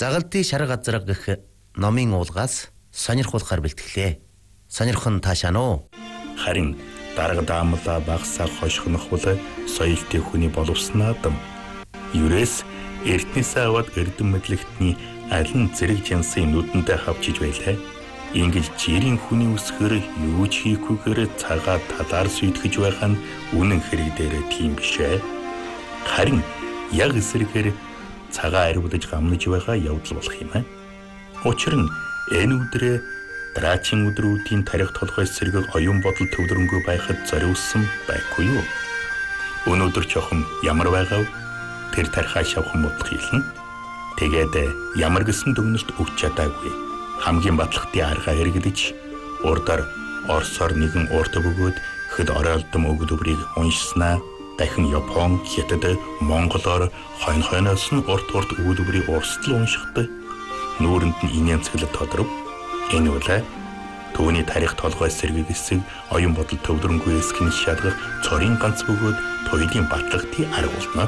Загалдын шар газар гэх номын уулгаас сонирхуулахар бэлтгэлээ. Сонирхон таашаана уу? Харин дарга даамлаа багсаа хошгонох бол соёлтой хүний боловсноо дам. Юрээс эртнээсээ аваад эрдэм мэдлэгтний аль нь зэрэг жансын нүдэндээ хавчиж байлаа. Ингэж жирийн хүний үсгээр юу ч хийхгүйгээр цагаа талаар сүйтгэж байгаа нь үнэн хэрэг дээр тийм бишээ. Харин яг эсрэгээр цагаа ариудаж гамнаж байгаа явдал болох юм аа. Учир нь энэ өдрөө дараагийн өдрүүдийн тарих толгой сэргийг оюун бодол төвлөрөнгөө байхад зориулсан байхгүй юу? Өнөөдөр чохон ямар байгаав? Тэр тархаа шавхан бодлого хэлнэ. Тэгээд ямар гэсэн дүгнэлт өгч чадаагүй. Хамгийн батлагтын арга хэрэглэж урдаар орсоор нэгэн урт бөгөөд хэд оролдом өгдөврийг уншснаа. Дахин Япон, Хятад, Монголоор хойноос нь урт өгдөврийг урсдал уншихад нүүрэнд нь инээмсэглэл тодоров. Энэ бол түүний тарих толгой сэргийг хэсэг оюун бодол төвлөрөнгөө эсгэн шалгах цорын ганц бөгөөд туйлын батлагтын арга болно.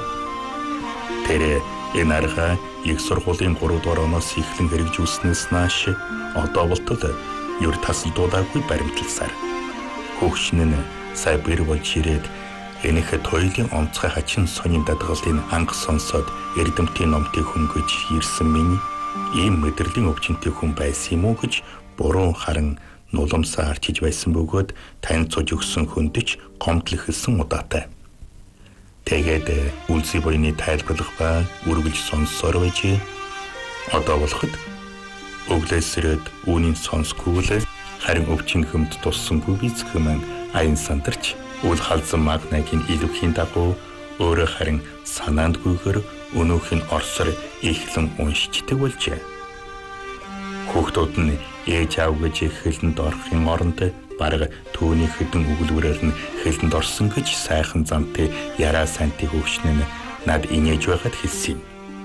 Тэр энэ арга их сургуулийн 3 дугаар оноос эхлэн хэрэгжүүлснээс нааш одоо болтол ер тасалдуулаагүй баримтласаар хөгшин нь сая бэр болж ирээд энийхээ туйлын онцгой хачин сонин дадгалын анх сонсоод эрдэмтийн номтыг хөнгөж ирсэн миний ийм мэдрэлийн өвчнөтэй хүн байсан юм уу гэж буруу харан нуламсаа арчиж байсан бөгөөд таньцууж өгсөн хүндэж гомдол эхэлсэн удаатай. Тэгээд үлзий буйны тайлбарлах ба үргэлж сонссоор байж одоо болоход өглөөсрөөд үүнийг сонсгүй л харин өвчин хөмд туссангүй бицэх маань аян сандарч үл халзан магнагийн илүүхийн дагуу өөрөө харин санаандгүйгээр өнөөх нь орсоор ихлэн уншичдаг болжээ. Хүүхдүүд нь ээж аав гэж хэлэнд орохын оронд бараг түүний хэдэн өгүүлбэрээр нь хэлэнд орсон гэж сайхан замтай яраа сантыг хөвшнэн над инээж байгаад хэлсэн юм.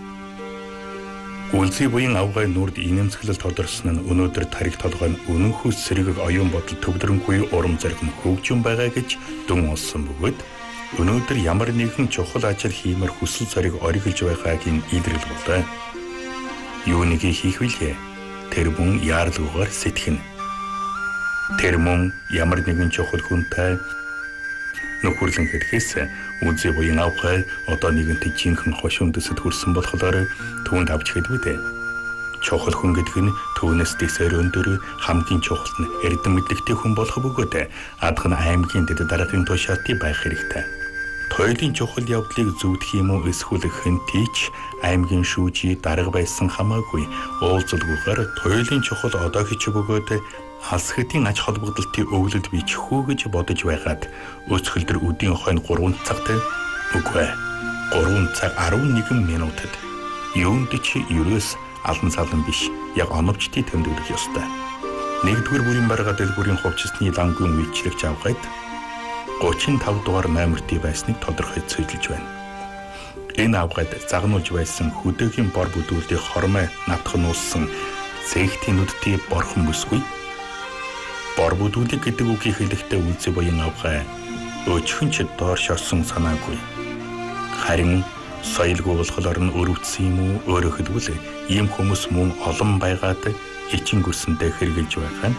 Үлзий буян авгай нүрд инэмсэглэл тодорсон нь өнөөдөр тарих толгой нь өнөнхөө сэргийг оюун бодол төвлөрөнгүй урам зориг нь хөгжим байгаа гэж дүн олсон бөгөөд өнөөдөр ямар нэгэн чухал ажил хиймээр хүсэл зориг оргилж байгааг нь илрэл болоо. Юу нэг хийх вүлээ? Тэр мөн яаралгүйгээр сэтгэнэ. Тэр мөн ямар нэгэн чухал хүнтэй нөхөрлөн хэрэгээс үлзий буян авгай одоо нэгэнтэй жинхэнэ хошин дэсэд хүрсэн болохоор түүнд авч хэлбэ дээ. Чухал хүн гэдэг нь түүнээс дэсээр өндөр хамгийн чухал нь эрдэм мэдлэгтэй хүн болох бөгөөд адх нь аймгийн дэд дараагийн тушаалтыг байх хэрэгтэй. Туйлын чухал явдлыг зүудэх юм уу эсвэл хэнтийч аймгийн шүүжий дарга байсан хамаагүй уулзалгүйгээр туйлын чухал одоо хич бөгөөд алс хэдийн аж холбогдолтын өвлөд бичихүү гэж бодож байгаад өсгөлдөр өдийн хойно 3 цагт үгүй 3 цаг 11 минутад юунд чи ерөөс алан салан биш яг оновчтой тэмдэглэх ёстой. 1-р бүрийн баргаа дэлгүүрийн хувьчсны лангийн үйлчлэгч авгайд 35 дугаар номертэй байсныг тодорхойлж байна. Энэ авгайд загнуулж байсан хөдөөгийн бор бүдүүлдийн хормой натх нууссан зээгтийн нүдтэй борхон бүсгүй. Бор бүдүүлэг гэдэг үгийг хэлэхдээ үлзий буян авгай өчхөн ч доош орсон санаагүй. Харин соёлгүй болохоор нь өрөвдсөн юм уу өөрөө хэлбэл ийм хүмүүс мөн олон байгаад эчин гүрсэндээ хэрглэж байгаа.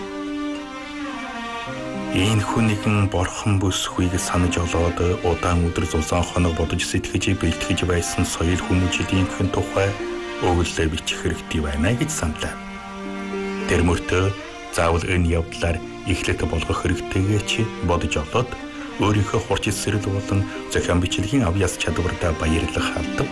Энэ хүнийхэн борхон бүсгүйг санаж олоод удаан өдөр зузаан хоног бодож сэтгэж бэлтгэж байсан соёл хүмүүжлийнхэн тухай өгүүлэлт бичих хэрэгтэй байна гэж саналаа. Тэр мөртөө заавал энэ явдлаар эхлэлт болгох хэрэгтэйгээ чи бодож олоод өөрийнхөө хурц эсрэл болон зохион бичлэгийн авьяас чадвартай баярлах албав.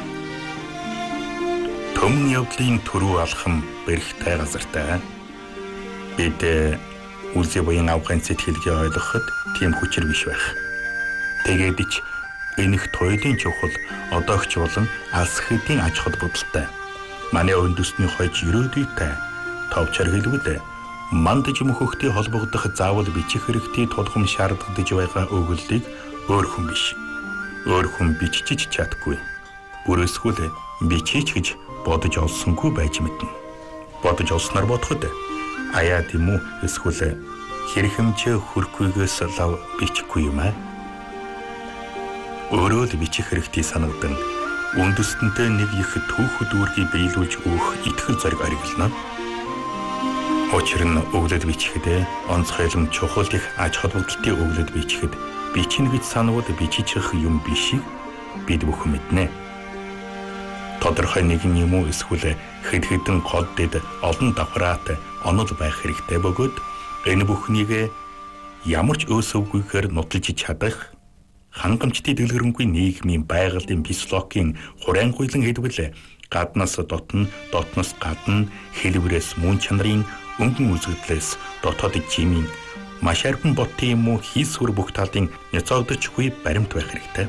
Төмөн явдлын төрөө алхам бэрхтэй газартай. Бид үлзий буян авгайн сэтгэлгээ ойлгоход тийм хүчээр биш байх. Тэгээд ч энэх туйлын чухал одоогч болон алс хэдийн аж холбогдолтой. Манай өндөсний хойж өрөөдүйтэй товчор хэлбэл мандаж мөхөхтэй холбогдох заавал бичих хэрэгтэй тулгам шаардлагадж байгаа өгүүллийг өөр хүн биш. Өөр хүн бичиж чадахгүй. Бүр эсвэл бичиж гэж бодож олсонгүй байж мэднэ. Бодож олсноор бодоход аяа тийм үү эсвэл хэрхэмжээ хөрхгүйгээс лав бичихгүй юм аа. Өөрөө л бичих хэрэгтэй санагдан үндэстэнтэй нэг их түүхэд үүргийг биелүүлж өгөх итгэл зориг ориглоно. Учир нь өглөд бичихэд онцгойлон чухал их аж холбогдолтын өглөд бичихэд бичнэ гэж санавал бичиж юм бишийг бид бүхэн мэднэ. Тодорхой нэгэн юм уу эсвэл хэд хэдэн гол дэд олон давхраатай онол байх хэрэгтэй бөгөөд энэ бүхнийг ямар ч өөсөвгүйгээр нуталж чадах хангамжтай дэлгэрэнгүй нийгмийн байгальын физиологийн хураангуйлан хэлбэл гаднаас дотн дотноос гадна хэлбэрээс мөн чанарын өнгөн үзэгдлээс дотоод жимийн маш арбан ботын юм уу хийсвэр бүх талын няцаагдчихгүй баримт байх хэрэгтэй.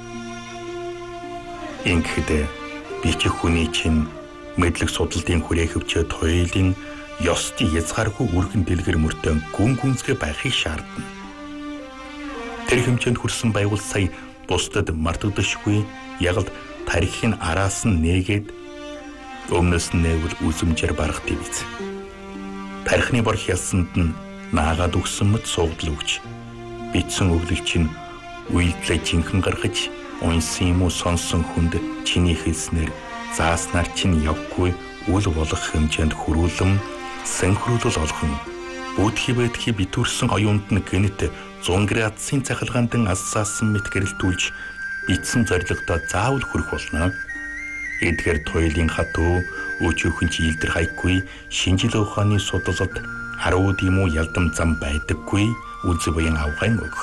Ингэхдээ бичих хүний чинь мэдлэг судалдын хүрээ хөвчөөд хоёулын ёстой язгааргүй үргэн дэлгэр мөртөө гүн гүнзгий байхыг шаардна. Тэр хэмжээнд хүрсэн байгуул сая бусдад мартагдашгүй яг л тарихын араас нь нээгээд өмнөөс нь нээвэл үзмжээр барахтыг биз. Тарихны бор хялсанд нь наагаад өгсөн мэт суугдал өгч бичсэн өглөг чинь үйлдэлээ жинхэнэ гаргаж унсан юм уу сонсон хүнд чиний хэлснээр зааснаар чинь явгүй үл болох хэмжээнд хөрүүлэн сэнхрүүлэл олхон бүдхий байтхий битүүрсэн оюунд нь гэнэт 100 градусын цахилгаандан ассаасан мэт гэрэлтүүлж бичсэн зорилгодоо заавал хүрэх болно. Эдгээр туйлын хатуу өчөөхөн чи илдэр хайхгүй шинжил ухааны судлалд 10 димүү ялдам зам байдаггүй үл буян авгайн өг.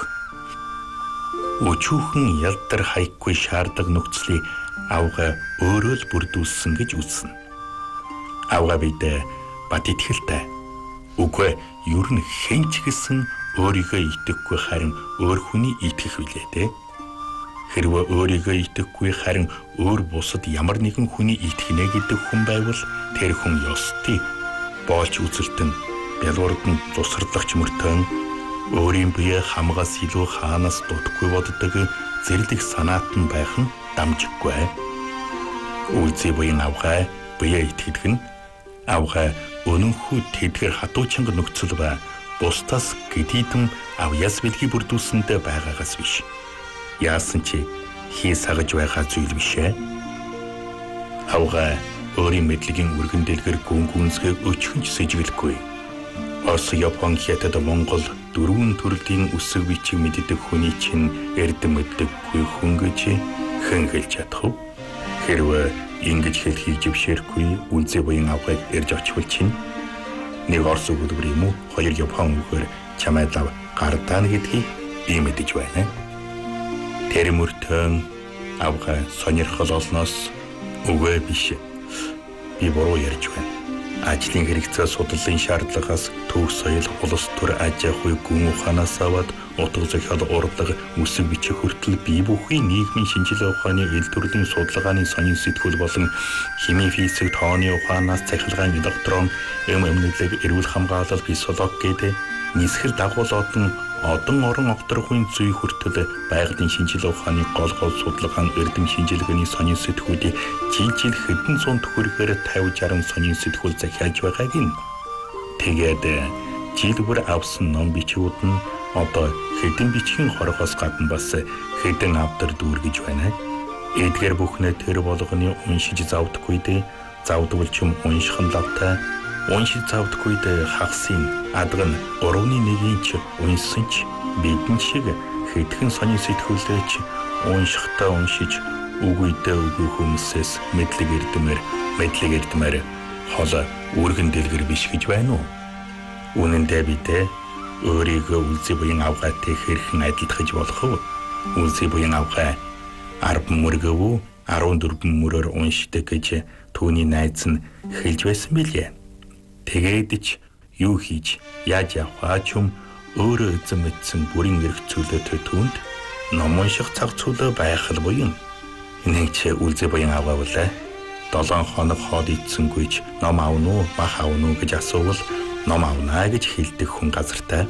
Өчөөхөн ялдар хайхгүй шаарддаг нөхцөлийг авга өөрөө л бүрдүүлсэн гэж үзнэ. Авга бидэ бат итгэлтэй. Үгүй ер нь хэн ч гэсэн өөрийгөө итгэхгүй харин өөр хүний итгэх билээ дээ. Хэрвээ өөрийгөө итгэхгүй харин өөр бусад ямар нэгэн хүний итгэнэ гэдэг хүн байвал тэр хүн ёстой боолч үзэлтэн бялуурд нь тусарлагч мөртөө өөрийн бие хамгаас илүү хаанаас дутхгүй боддог зэрлэг санаат нь байх нь дамжиггүй. Үлзий буян авгай бие итгэдэг нь авгай өнөнхүү тэдгэр хатуу чанга нөхцөл ба бусдаас гэдийдэн авьяас бэлгийг бүрдүүлсэндээ байгаагаас биш. Яасан чи хий сагаж байгаа зүйл бишээ. Авгай өөрийн мэдлэгийн үргэн дэлгэр гүн гүнзгий өчхөнч сэжиглэхгүй. Орос, Япон, Хятад, Монгол дөрвөн төрлийн үсэг бичиг мэддэг хүний чинь эрдэм мэддэггүй хүн гэж хэн хэлж чадах вэ? Хэрвээ ингэж хэлхийг жившээргүй үлзий буян авгайг ирж очвол чинь нэг Орос өгүүлбэр юм уу 2 Япон үгээр чамайг гардаа гэдгийг би мэдэж байна. Тэр мөртөө авгай сонирхол олноос үгүй биш. Би буруу ярьж байна. Ажлын хэрэгцээ судлалын шаардлагаас төв соёл улс төр аж ахуй гүн ухаанаас аваад утга зохиол урлаг үсэг бичих хүртэл бие бүхий нийгмийн шинжилгээ ухааны эл төрлийн судалгааны сонин сэтгүүл болон химийн физик тооны ухаанаас цахилгаан электрон эмнэлэг эрүүл хамгаалал физиологи гэдэг нисгэл дагуулууд нь одон орон огторхын зүй хүртэл байгалийн шинжилгээ ухааны гол судалгаан эрдэм шинжилгээний сонин сэтгүүлийг жил хэдэн зуун төгрөгөөр 50-60 сонин сэтгүүл захиаж байгааг нь тэгээд жил бүр авсан ном бичвүүд нь одоо хэдэн бичгийн хорхоос гадна бас хэдэн авдар дүүргэж байна. Эдгээр бүхнээ тэр болгоны уншиж завдаггүй дээ. Завдвал ч юм унших нь лавтай. Уншиж завдаггүй дээ хагасын адга нь 3-1 ч унсан ч бидэн шиг хэдхэн сонин сэтгүүлээч уншихтаа уншиж үгүйдээ үгүй хүмүүсээс мэдлэг эрдэмээр хол үргэн дэлгэр биш гэж байна уу? Үнэн дээр бидээ өөрийгөө үлзий буян авгайтай хэрхэн адилтгаж болох вэ? Үлзий буян авгай 10 мөргөв 14 мөрөөр уншдаг гэж түүний найз нь хэлж байсан билээ. Тэгээд ч юу хийж яаж явах ч юм өөрөө эзэн мэдсэн бүрийн эрх зүйлтэй түүнд ном унших цаг цүлээ байх л буян. Энийг ч үлзий буян авгаавлаа. 7 хоног хоол идсэнгүйч ном аавн уу мах аавн уу гэж асуувал ном аавнаа гэж хэлдэг хүн газартай.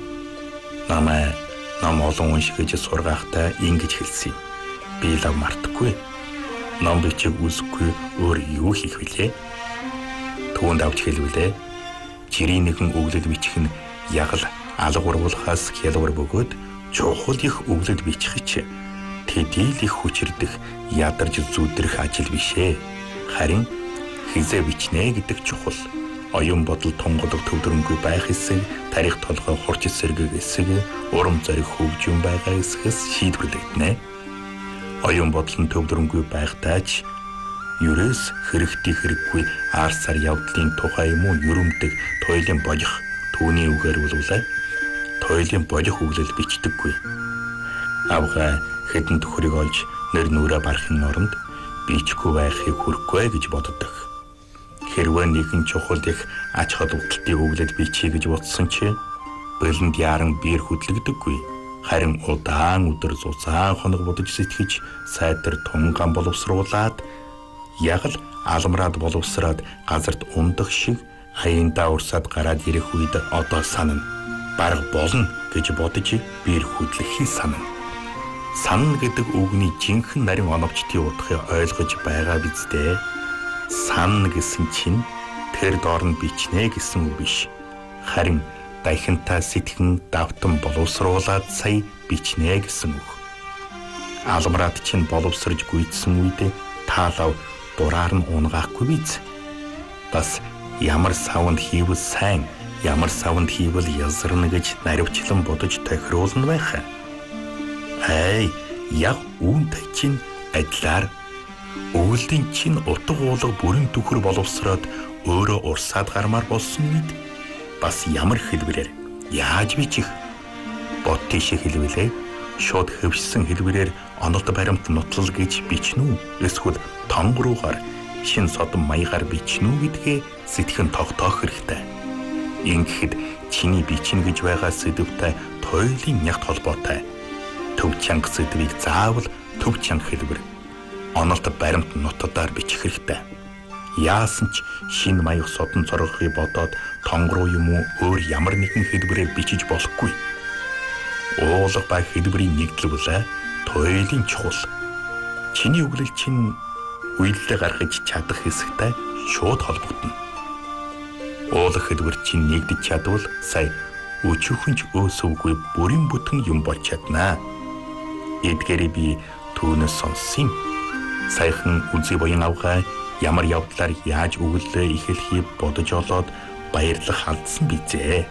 Ном олон унших гэж сургаахтаа ингэж хэлсэн. Би лав мартахгүй. Ном бичиг үзэхгүй өөр юу хийх вүлээ? Түүнд авч хэлвүлээ. Жирийн нэгэн өглөд бичих нь яг л алга ургуулахаас хялбар бөгөөд чухал их өглөд бичих ч тэдийл их хүчирдэх, ядарж зүудрэх ажил бишээ. Харин хизээ бичнэ гэдэг чухал. Оюун бодол тунгадаг төвдрөнгүй байх эсэг, тарих толгой хурц эсэрэг эсэг, урам зориг хөгжим байгаа эсгээс шийдвэрлэгдэнэ. Оюун бодол нь төвдрөнгүй байхдаач ерөөс хэрэгтэй хэрэггүй аарсаар явдлын тухай юм уу юрэмдэг туйлын болох түүний үгээр болвол туйлын болох үглэл бичдэггүй. Авгаа хэдэн төхрийг олж нэр нүрэ барахын оронд бичгүй байхыг хүрхгүй гэж боддог. Хэрвээ нэгэн чухал их ач холбогдолтын үглэл бичиж гэж бодсон чи бэлэнд яран биер хөдлөгдөггүй. Харин удаан өдөр зузаан хоног бодож сэтгэж сайтар тунган боловсруулад яг л алмраад боловсраад газарт ундах шиг аяндаа урсаад гараад ирэх үед одоо санана. Бараг болно гэж бодож биер хөдлөхийн санана. Санана гэдэг үгний жинхэнэ нарийн оновчтын утгыг ойлгож байгаа биз дээ. Сан гэсэн чинь тэр доор нь бичнэ гэсэн үг биш. Харин дахинтаа сэтгэн давтан боловсруулад сая бичнэ гэсэн үг. Алмраад чинь боловсрож гүйдсэн үед таалав дураар нь унгаахгүй биз. Бас ямар савнд хийвэл сайн, ямар савнд хийвэл язрна гэж наривчлан бодож тохируулна байх. Яг үүнтэй чинь адилаар өвөлдийн чинь утга уулга бүрэн төхөр боловсроод өөрөө урсаад гармаар болсон үед бас ямар хэлбэрээр яаж бичих бод тийшээ хэлвэлээ шууд хөвсөн хэлбэрээр онолт баримт нотлол гэж бичнэ үү эсвэл тонгоруугаар шин содон маягаар бичнэ үү гэдгээ сэтгэн тогтоох хэрэгтэй. Ингэхэд чиний бичнэ гэж байгаа сэдвтэй туйлын нягт холбоотой төв чанга сэдвийг заавал төв чанга хэлбэр онолт баримт нотодоор бичих хэрэгтэй. Яасан ч шин маяг содон цоргохыг бодоод тонгоруу юм уу өөр ямар нэгэн хэлбэрээр бичиж болохгүй. Уулга ба хэлбэрийн нэгдлэл туйлын чухал. Чиний үглэл чинь үйлдэл гаргаж чадах хэсэгтэй шууд холбогдно. Уулга хэлбэр чинь нэгдэж чадвал сая өчүүхэнч өөсөвгүй бүрийн бүтэн юм болж чаднаа. Эдгээрээ би түүнээс сонссон. Саяхан үзий буян авгаа ямар явдлаар яаж үгэлээ ихэлхий бодож олоод баярлах алдсан бизээ.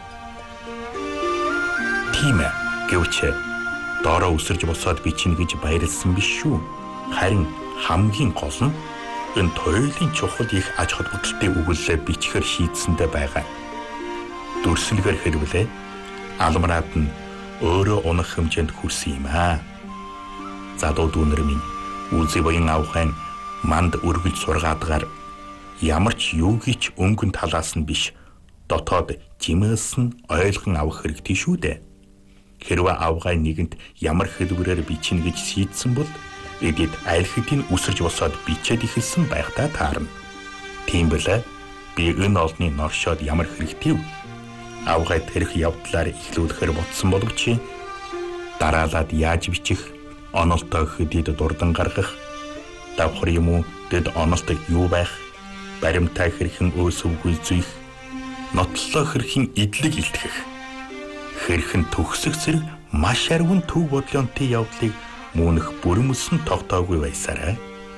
Тийм ээ гэвч доороо өсөрж босоод бичнэ гэж баярлсан биш шүү. Харин хамгийн гол нь энэ туйлын чухал их аж холбогдолтын үгэлээ бичгээр шийдсэндээ байгаа. Дүрслэгээр хэлбэлээ алмраад нь өөрөө унах хэмжээнд хүрсэн юм аа. Залуу дүүнэр минь үзий буян авахын манд өргөж сургаадгаар ямар ч юугийч өнгөн талаас нь биш дотоод жимээс нь ойлгон авах хэрэгтэй шүү дээ. Хэрвээ авгай нэгэнт ямар хэлбэрээр бичнэ гэж шийдсэн бол эдэд аль хэдийн үсэрж босоод бичээд ихэлсэн байхдаа таарна. Тийм байлаа би энэ олны норшоод ямар хэрэгтэй вэ? Авгай тэрх явдлаар ихлүүлэхээр бодсон боловч дараалаад яаж бичих, онолтой хөдөд дурдан гаргах, давхар юм уу дэд онолтой юу байх, баримтаа хэрхэн өөсөвгүй зүйх, нотлолоо хэрхэн идлэг илтгэх, хэрхэн төгсөх зэрэг маш арвин төв бодлонтой явдлыг мөнх бүрэмсэн тогтоогүй байсараа.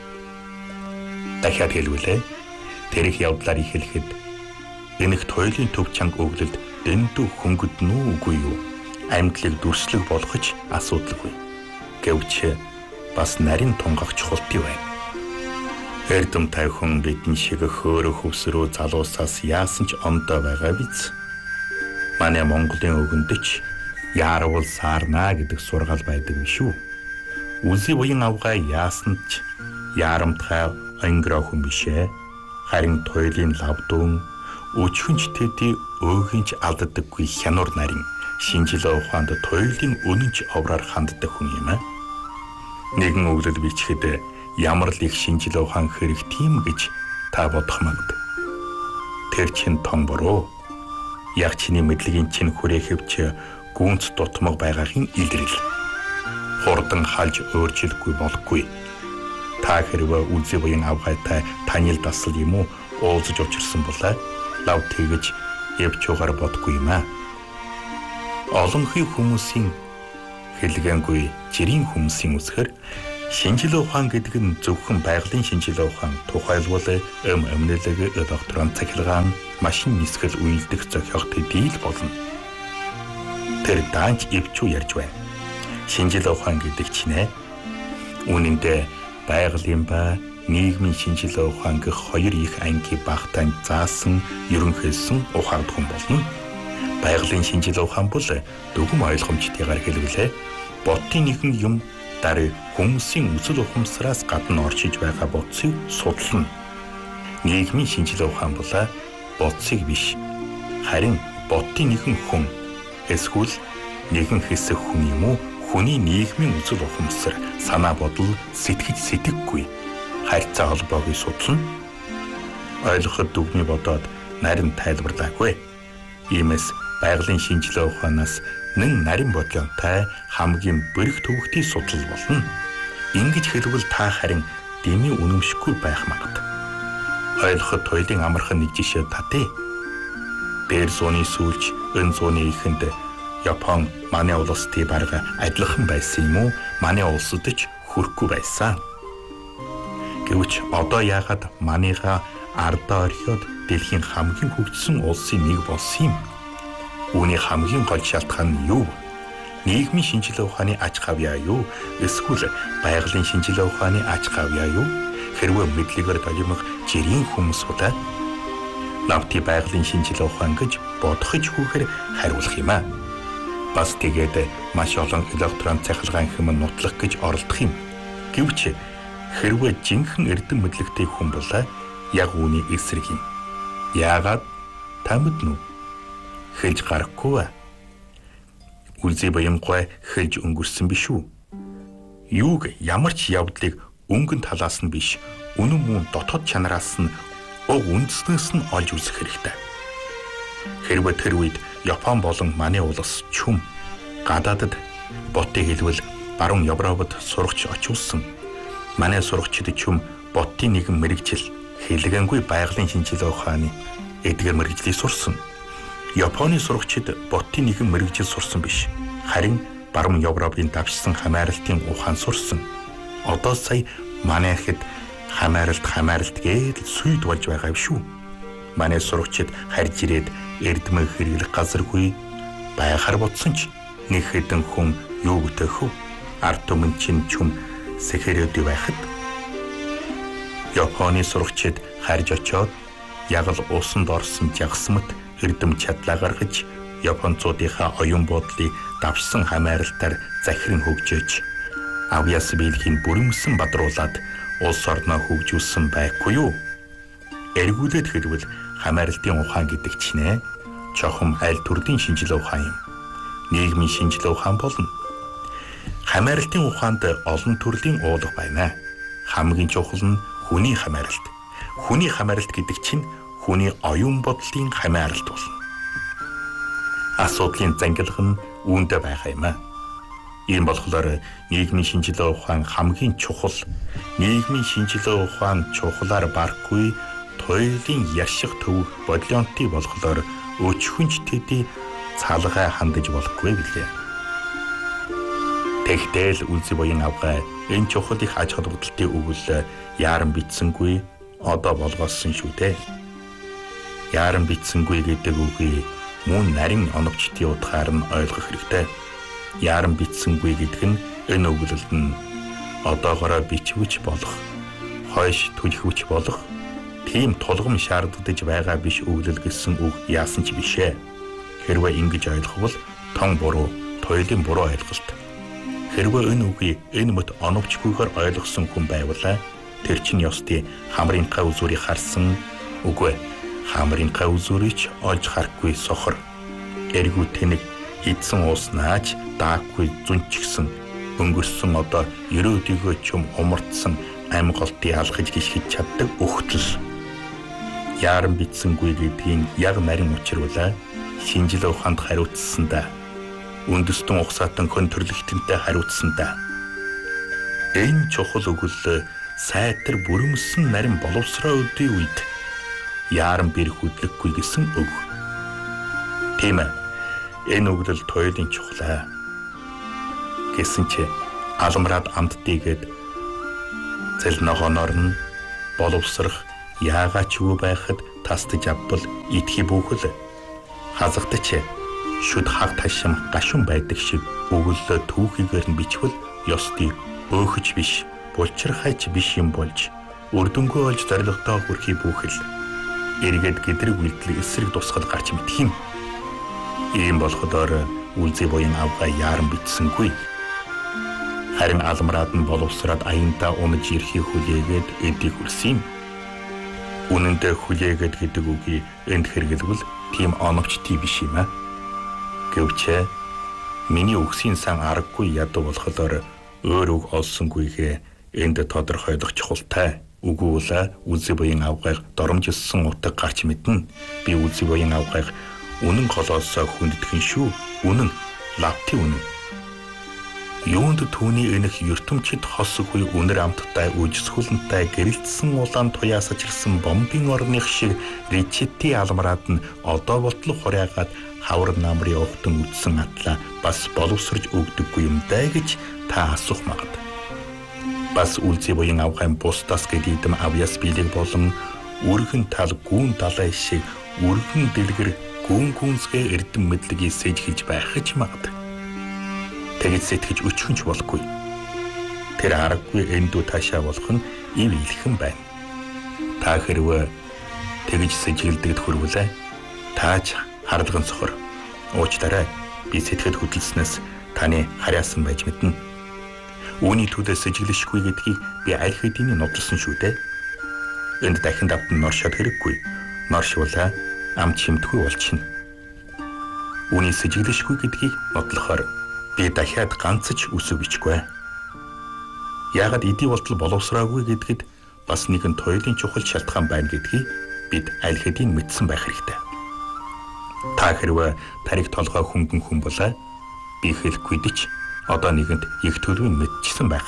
Дахиад хэлвэлээ тэрх явдлаар ихлэхэд энэх туйлын төв чанга өглөлд дэндүү хөнгөднө үү үгүй юу? Амьдлыг дүрслэх болгож асуудалгүй. Гэвч бас нарийн тунгах чухалтай байна. Эрдэм тайвхан бидэн шиг хөөрө хөвсрөө залуусаас яасан ч ондоо байгаа биз. Манай Монголын өгөндөч яарвал саарна гэдэг сургаал байдаг юм шүү. Үзий буян авгаа яасан ч яарамтгай өнгөрөөхөн бишээ. Харин туйлын лавдуун өчхөнч тэдий өөгийнч алддаггүй хянуур нарийн шинжилгээ ухаанд туйлын үнэнч овраар ханддаг хүн юм аа. Нэгэн өглөл бичгэд ямар л их шинжилгээ ухаан хэрэгтэй юм гэж та бодох магад. Тэр чин том бороо. Яг чиний мэдлэгийн чин хүрээхэвч гүнц дутмаг байгаагийн илрэл. Хурдан халж өөрчлөхгүй болохгүй. Та хэрвээ үзий буян авгайтай танил дасал юм уу уулзаж учирсан болоо лав тэгэж явж угаар бодгүй юм аа. Олон хий хүмүүсийн хэлгэнгүй жирийн хүмүүсийн үсгээр шинжилгээ ухаан гэдэг нь зөвхөн байгалийн шинжилгээ ухаан тухайлбал өмнөлөг докторийн цахилгаан машин нисгэл үйлдэх зохиох төдийл болно. Тэр даанч өвчүү ярьж байна. Шинжилгээ ухаан гэдэг чинь үнэн дээр байгалийн ба нийгмийн шинжилгээ ухаан гэх хоёр их анги багтаан заасан ерөнхийдсөн ухаагдхан болно. Байгалийн шинжилгээ ухаан бол дүгм ойлгомжтойгоор хэлбэлээ ботын нэгэн юм дараа хүмүүсийн үзэл ухамсараас гадна орчиж байгаа бодсыг судлана. Нийгмийн шинжилгээ ухаан бол бодсыг биш, харин ботын нэгэн хүн эсвэл нэгэн хэсэг хүн юм уу хүний нийгмийн үзэл ухамсар, санаа бодол, сэтгэж сэтгэггүй харьцаа холбоог судлана. Ойлгоход дүгнээ бодоод нарийн тайлбарлаагүй. Иймээс байгалийн шинжилгээ ухаанаас нэн нарийн бодлонтой хамгийн бэрх төвөгтийг судлал болно. Ингэж хэлбэл та харин дэмий үнэмшгүй байх магад. Ойлгоход туйлын амархан нэг жишээ татъя. Дээр зууны сүүлч өн зууны эхэнд Япон манай улстай бараг адилхан байсан юм уу? Манай улсад ч хүрэхгүй байсан. Гэвч одоо яагаад манайга ардаа орхиод дэлхийн хамгийн хөгжсөн улсын нэг болсон юм? Үүний хамгийн гол шалтгаан нь юу? Нийгмийн шинжилгээ ухааны аж хавьяа юу? Эсвэл байгалийн шинжилгээ ухааны аж хавьяа юу? Хэрвээ мэдлэгээр долимох жирийн хүмүүс удаа навти байгалийн шинжилгээ ухаан гэж бодохж хүүхээр хариулах юм аа. Бас тэгээд маш олон электрон цахилгаан хэм нутлах гэж оролдох юм. Гэвч хэрвээ жинхэнэ эрдэм мэдлэгтэй хүн бол яг үүний эсрэг юм. Яагаад та мэднэ үү? Хэлж гарахгүй. Үлзий баямгүй хэлж өнгөрсөн биш үү? Юуг ямар ч явдлыг өнгөн талаас нь биш, үнэн мөн дотоод чанараас нь уг үндэснээс нь олж үзэх хэрэгтэй. Хэрвээ тэр үед Япон болон манай улс чүм гадаадд ботыг хэлбэл баруун Европод сурагч очивсан. Манай сурагчид чүм ботын нэгэн мэрэгжил хэлгэнгүй байгалийн шинжилгээ ухааны эдгээр мэрэгжлийг сурсан. Японы сурагчид ботын нэгэн мэрэгжил сурсан биш. Харин баруун Европын давчсан хамааралтын ухаан сурсан. Одоо сая манай хэд хамааралт гээд сүйд болж байгаа юм шүү. Манай сурагчид харж ирээд эрдмээ хэрэглэх газаргүй байхаар бодсон ч нэг хэдэн хүн юу бүтээх вэ? Ард түмэн чинь чүм сэхэрээд байхад Японы сурагчид харж очоод яг л усанд орсон жагсмат эрдэм чадлаа гаргаж Японцуудынхаа оюун бодлыг давшсан хамааралтаар захиран хөгжөөж авьяас биелхийн бүрэмсэн бадруулаад улс орноо хөгжүүлсэн байхгүй юу? Эргүүлээд хэлбэл хамааралтын ухаан гэдэг чинь чухам аль төрлийн шинжилгээ ухаан юм. Нийгмийн шинжилгээ ухаан болно. Хамааралтын ухаанд олон төрлийн уулга байна. Хамгийн чухал нь хүний хамааралт. Хүний хамааралт гэдэг чинь хүний оюун бодлын хамааралт болно. Асуудлын зангилга нь үүндээ байгаа юм аа. Ийм болохоор нийгмийн шинжилгээ ухаан хамгийн чухал. Нийгмийн шинжилгээ ухаан чухлаар барахгүй туйлын яшиг төвөх бодлонтой болохоор өчхөнч тэдий цалгай хандаж болохгүй билээ. Тэгтэл үлзий буян авгай энэ чухал их аж холбогдолтын өгөл яаран битсэнгүй одоо болгосон шүү дээ. Яаран битсэнгүй гэдэг үгийг мөн нарийн оновчтын утгаар нь ойлгох хэрэгтэй. Яаран битсэнгүй гэдэг нь энэ өгүүлэлт нь одоогороо бичвч болох, хойш түлхвч болох тийм тулгам шаарддаж байгаа биш өгүүлэл гэсэн үг яасан ч бишээ. Хэрвээ ингэж ойлгохвол тон буруу, туйлын буруу ойлголт. Хэрвээ энэ үгийг энэ мэт оновчгүйгээр ойлгосон хүн байвал тэр чинь ёстой хамрынхаа үзүүрийг харсан үгүй. Хамрынхаа үзүүрийг ч олж харахгүй сохор. Эргүү тэнэг идсэн ууснаач даахгүй зүнчгсэн өнгөрсөн одоо 90-өө чум умардсан амьголтыг алхаж гიშгэж чаддаг өгтөл. Яаран битсэнгүй гэдгийн яг нарийн учир бол шинжилгээ ухаанд хариуцсандаа үндэстэн ухсаатан хон төрлөختөнтэй хариуцсандаа энэ чухал өгөл сайтар бүрэмсэн нарийн боловсроо өдөө үед яаран бэр хөдлөхгүй гэсэн үг. Тийм ээ. Энэ өгдөл туйлын чухлаа. Гэсэн ч аламраад амттийгээд зэл ногооноор нь боловсрох яагаад ч юу байхад тастаж авбал идэхий бүхэл хазагдаж шүд хаг ташим гашуун байдаг шиг өгөллөө түүхийгээр нь бичвэл ёстой өөхөж биш булчирхайч биш юм болж өрдөнгөө олж зоригтой хүрхий бүхэл эргээд гэдрэг үйлдэл эсрэг тусгал гарч мэдх юм. Ийм болохдоор үлзий буян авгаа яаран бичсэнгүй. Харин аламраад нь боловсраад аяндаа унаж ирэхийг хүлээгээд эдийг хүрсэн юм. Үнэн дээр хүлээгээд гэдэг үгийг энд хэрэглэвэл тийм оновчтой биш юм аа. Гэвч миний үгсийн сан аргагүй ядуу болохдоор өөр үг олсонгүйгээ энд тодорхойлох чухалтай. Үгүйл үлзий буян авгааг доромжилсан утга гарч мэднэ. Би үлзий буян авгааг үнэн голоос хүндэтгэн шүү. Үнэн лавти үнэн. Юунд түүний энэх ертөнцид хосгүй үнэр амттай үжисхүлэнтэй гэрэлтсэн улаан туяасаж ирсэн бомбын орных шиг ричити алмраад нь одоо болтлох хураагаад хавар намрын ухтан үдсэн атлаа бас боловсрж өгдөггүй юм даа гэж та асуух магад. Бас үлзий буян авгаан бусдаас гэдэм авьяас билег болон үргэн тал гүүн далай шиг үргэн дэлгэр гүүн гүнсгээ эрдэм мэдлэгийг сэжгэж байх ч магад. Тэгж сэтгэж өчхөнч болохгүй. Тэр аргагүй эндүү таашаа болох нь ив илхэн байна. Та хэрвээ тэгж сэжгэлдэгд хүрвэлээ тааж харлаган сохор. Уучлаарай. Би сэтгэд хөдөлснөөс таны харяасан байж мэднэ. Үүний төлөө сэжиглэшгүй гэдгийг би аль хэдийн нудлсан шүү дээ. Энд дахин давтан норшоод хэрэггүй. Норшвуулаа ам чимтгүй болчихно. Үүний сэжиглэшгүй гэдгийг нотлохоор би дахиад ганц ч үсэг бичгүй. Яагаад эдий болтол боловсраагүй гэдгэд бас нэгэн туйлын чухал шалтгаан байна гэдгийг бид аль хэдийн мэдсэн байх хэрэгтэй. Та хэрвээ тариг толгой хөнгөн хүн болоо би хэлэхгүй дэч одоо нэгэнд их төлөвийн мэдчихсэн байх.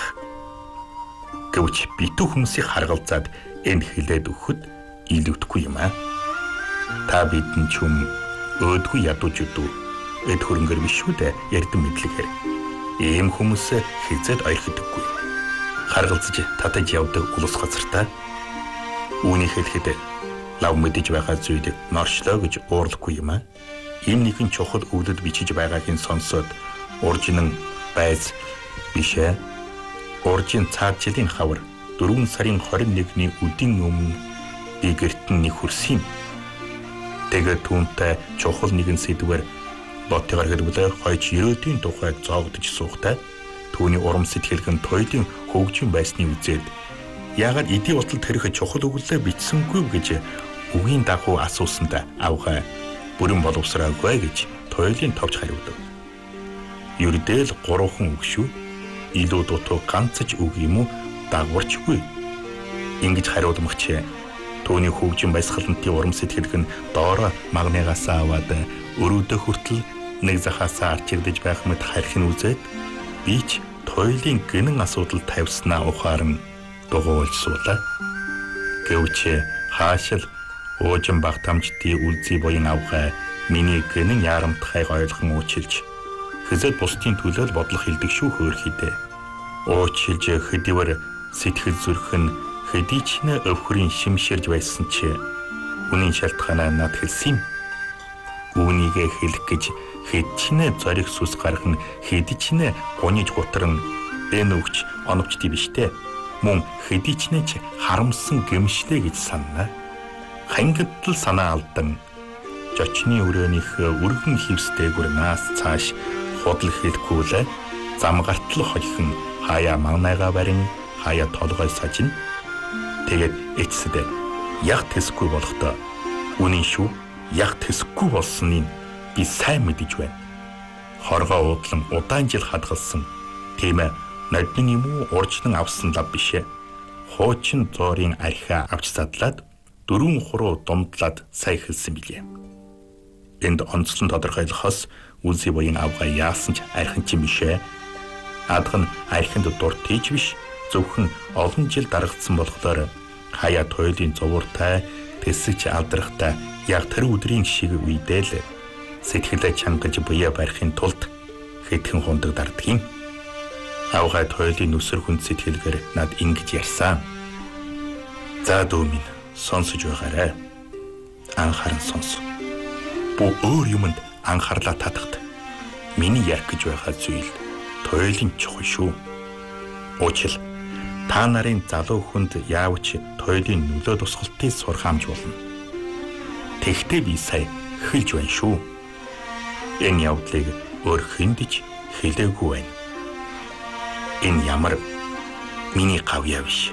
Гэвч битүү хүмүүсийг харгалзаад энэ хэлээд өгөхөд илүүдэхгүй юм аа. Та бидэн ч юм өөдгүй ядуужудуу эд хөрөнгөр биш шүү дээ ярдэн мэдлэгээр. Ийм хүмүүс хизээд ойрхдоггүй. Харгалзаж татаж явдаг улс газартаа. Үүнийг хэлэхэд лав мэдэж байгаа зүйл норшлоо гэж уурлахгүй юм аа. Ийм нэгэн чухал өвдөд бичиж байгаагийн сонсоод уржин байз бишээ. Уржин цаад жилийн хавар 4 сарын 21-ний өдийн өмнө би гэртэн нэг хүрсэн юм. Тэгээд түүнтэй чухал нэгэн сэдвээр ботыгаар хэрвээ хойч ерөөдийн тухай зоогдож суухтай түүний урам сэтгэлгэн туйлын хөгжим байсны үзээд яагаад эдий болтол тэрх чухал өгүүлээ бичсэнгүй гэж үгийн дагуу асуусанд авгаа бүрэн боловсраагүй гэж туйлын товч хариуд. Ердэл 3 хүн үг шүү. Илүү дутуу ганцч үг юм уу дагварчгүй. Ингэж хариулмагч түүний хөгжим байсгалантын урам сэтгэлгэн доороо магнагаас аваад өрөөдөө хүртэл нэг захаасаа арчигдж байх мэт хархин үзээд би ч туйлын гинэн асуудал тавьснаа ухаарн дугуйлж суулаа. Гэвч хаашил уужин багтамжтын үлзий буян авгаа миний гинэн яарамтхайг ойлгон уучлж хэзээд бусдын төлөө бодлого хэлдэг шүү хөөрхийдээ. Уучлж хэдийвэр сэтгэл зүрхэн хэдий ч нэ өвхрийн шимширж байсан ч үнийн шалтгаанаа над хэлсэн юм. Үүнийгээ хэлэх гэж хэд ч нэ зориг сүс гарган хэд ч нэ гуниж гутран энэ өгч оновчтой биштэй. Мөн хэдий ч нэ ч харамсан гэмшлээ гэж санана. Хангалтл санаа алдан жочны өрөөнийх өргөн хивстэйгүр наас цааш худал хэлэхгүй л замгартал хойхон хаяа магнайгаа барин хаяа толгой сажин. Тэгээд эцэд яг тэсгүй болохдоо үнэн шүү. Яг тэсгүй болсныг би сайн мэдэж байна. Хоргоо уудлан удаан жил хадгалсан. Тийм ээ, нодны юм уу урждан авсан лав бишээ. Хуучин зоорын архиа авч задлаад 4 хуруу думдлаад сая хэлсэн билээ. Энд онцлон тодорхойлохоос үлзий буян авгаа яасан ч архин ч юм бишээ. Адган архинд дуртийж биш зөвхөн олон жил дарагдсан болохоор хаяа туйлын зовууртай тэсэж алдрахтай яг тэр өдрийн шиг үедээ л сэтгэлээ чангаж буяа барихын тулд хэдхэн хундаг дарддаг юм. Авгай тойлын нүсэр хүнд сэтгэлгээр над ингэж ярьсан. За дүү минь сонсож байгаарай. Анхааран сонс. Бүү өөр юмд анхаарлаа татахт миний ярих гэж байгаа зүйл тойлын чухал шүү. Учир та нарын залуу хүнд яавч тойлын нөлөө тусгалтыг сургаамж болно. Тэгтээ би сая хэлж байна шүү. Энэ явдлыг өөр хүндж хэлээгүй байна. Энэ ямар миний гавьяа биш.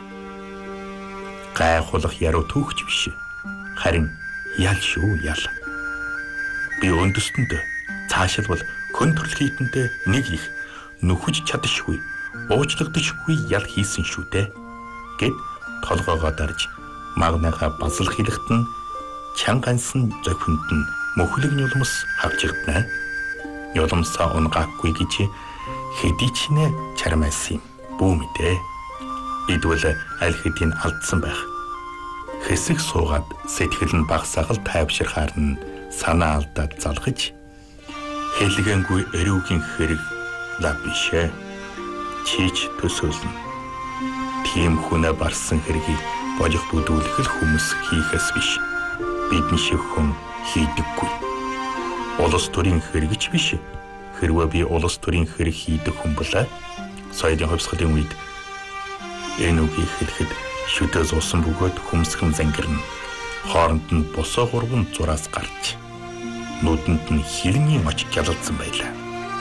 Гайхуулах яруу түүхч биш. Харин ял шүү ял. Би өндөсtöнд цаашилбал хүн төрөлхийтэндээ нэг их нүхэж чадшгүй, уучлагдшгүй ял хийсэн шүү дээ. Гэт толгоогоо дарж магнайхаа базал хэлэхтэн чангансан зохинд нь мөхлөг нулимс хавчигдана. Нулимсаа унгаагүй гэж хэдий ч нэ чармайсан бүү мэдээ. Бидвэл аль хэдийн алдсан байх. Хэсэг суугаад сэтгэл нь багсаал тайвширхаар нь санаа алдаад залгаж хэлгэнгүй өрөөгийн хэрэг лав бишээ. Чийч төсөөлнө. Тийм хүнэ барсан хэргийг болох бүдүүлэх л хүмүүс хийхээс биш. Бидний шиг хүн хийдэггүй. Улс төрийн хэрэгч биш. Хэрвээ би улс төрийн хэрэг хийдэг хүн бол соёлын хувьсгалын үед энэ үгийг хэлэхэд шүдээ зуусан бөгөөд хүмсгэн зангирна. Хооронд нь босоо гурван зураас гарч нүдэнд нь хилний оч гялалзсан байлаа.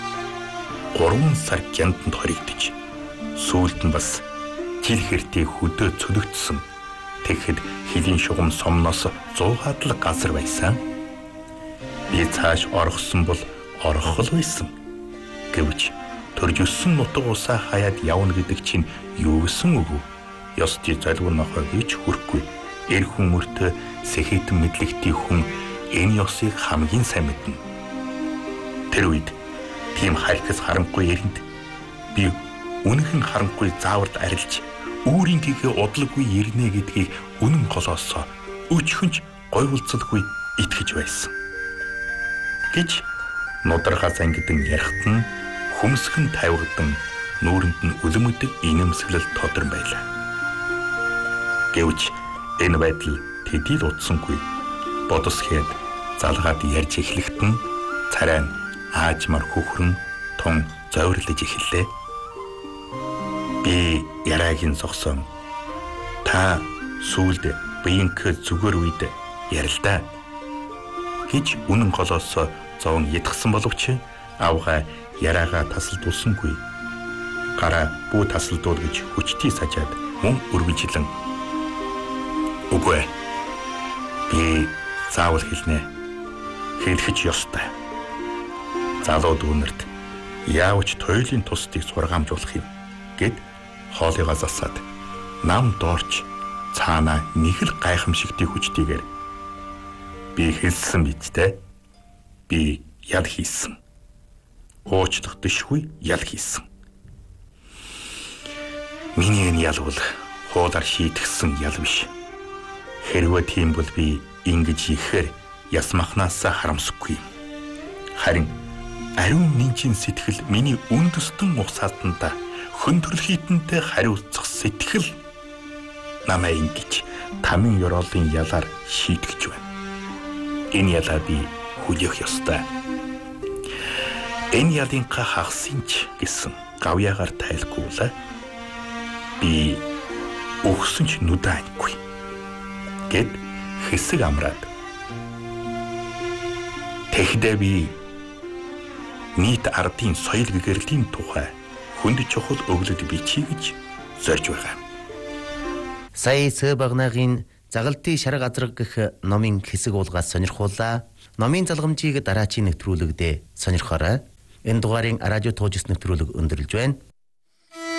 3 сар гянданд хоригдож сүүлд нь бас жил хэртээ хөдөө цөлөгдсөн. Тэгэхэд хилийн шугам сомноос 100-аад л газар байсан. Би цааш орохсон бол орох л байсан. Гэвч төрж өссөн нутаг усаа хаяад явна гэдэг чинь юу гэсэн үг вэ? Ёсти залгуур нохой гэж хүрхгүй. Эр хүн мөртөө сэхэтэн мэдлэгтэй хүн энэ ёсыг хамгийн сайн мэднэ. Тэр үед тийм хайрхас харанхуй эрэнд би үнэхэн харанхуй зааварт арилж өөрийн гэгээ удлаггүй ирнэ гэдгийг үнэн голоосоо өчхөнч гойволцолгүй итгэж байсан. Гэж нударгаас ангидэн ярихт нь хүмсгэн тавигдан нүүрэнд нь үлэмдэг инэмсэглэл тодрон байлаа. Гэвч энэ байдал тэдийг утсангүй. Бодосгээд залгаад ярьж эхлэхэд нь царай нь аажмар хөхрөн тун зовирлож эхэллээ. Би яраагийн зогсон. Та сүүлд биенхээ зүгээр үед ярилдаа гэж үнэн голоосоо зовон ядгсан боловч авгаа яриагаа тасалдуулсангүй. Гараа бүү тасалдуул гэж хүчтэй сажаад мөн өргөжлөн. Үгүй. Би заавал хэлнэ. Хэлэх ёстой. Залуу дүүнерт яавч тойлын тусдыг сургаамжуулах юм гэд хоолыгаа засаад нам доорч цаанаа нэг л гайхамшигтий хүчтэйгээр би хэлсэн бидтэй. Би ял хийсэн. Уучлахдагшгүй ял хийсэн. Миний энэ ял бол хуулаар шийтгсэн ял биш. Хэрвээ тийм бол би ингэж ихээр ясмахнаасаа харамсахгүй. Харин ариун нинжийн сэтгэл миний үндэстэн ухсаатанда хүн төрөлхийтэндээ хариуцах сэтгэл намайг ингэж тамийн ёроолын ялаар шийтгэж байна. Энэ ялаа би хүлээх ёстой. Энэ ялынхаа хагасынч гэсэн гавьяагаар тайлгүй л би өгсөн ч нүдэ анхгүй гэд хэсэг амраад тэгэхдээ би нийт ардын соёл гэгэрлийн тухай хүнд чухал өглөд бичиж гэж зорж байгаа. Сая Цэбагнагийн Загалдын шарга азраг гэх номын хэсэг уулгаас сонирхуулаа. Номын залгамжийг дараачийн нэвтрүүлэгдээ сонирхоорой. Энэ дугаарыг радио туужс нэвтрүүлэг өндөрлж байна.